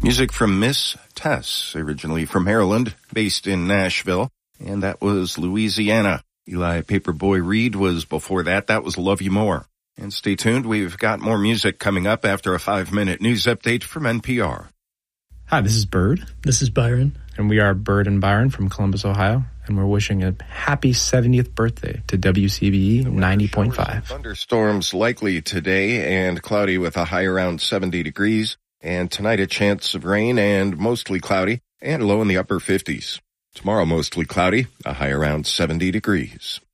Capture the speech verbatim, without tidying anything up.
Music from Miss Tess, originally from Maryland, based in Nashville, and that was Louisiana. Eli Paperboy Reed was before that. That was Love You More. And stay tuned. We've got more music coming up after a five-minute news update from N P R. Hi, this is Bird. This is Byron. And we are Bird and Byron from Columbus, Ohio. And we're wishing a happy seventieth birthday to W C B E ninety point five. Thunderstorms likely today and cloudy with a high around seventy degrees. And tonight a chance of rain and mostly cloudy and low in the upper fifties. Tomorrow mostly cloudy, a high around seventy degrees.